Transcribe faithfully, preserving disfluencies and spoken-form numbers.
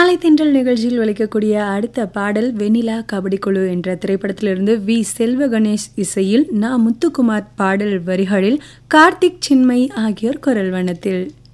மாலை தென்றல் நிகழ்ச்சியில் ஒலிக்கக்கூடிய அடுத்த பாடல் வெண்ணிலா கபடி குழு என்ற திரைப்படத்திலிருந்து வி செல்வ கணேஷ் இசையில் நா முத்துக்குமார் பாடல் வரிகளில் கார்த்திக் சின்மை ஆகியோர் குரல் வண்ணத்தில்.